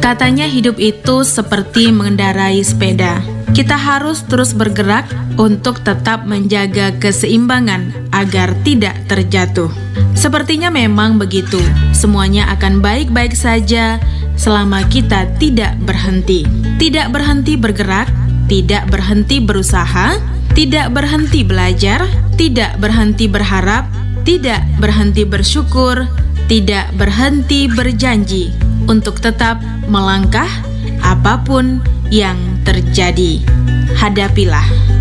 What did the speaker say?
Katanya hidup itu seperti mengendarai sepeda. Kita harus terus bergerak untuk tetap menjaga keseimbangan agar tidak terjatuh. Sepertinya memang begitu. Semuanya akan baik-baik saja selama kita tidak berhenti. Tidak berhenti bergerak, tidak berhenti berusaha, tidak berhenti belajar, tidak berhenti berharap, tidak berhenti bersyukur, tidak berhenti berjanji untuk tetap melangkah apapun yang terjadi. Hadapilah.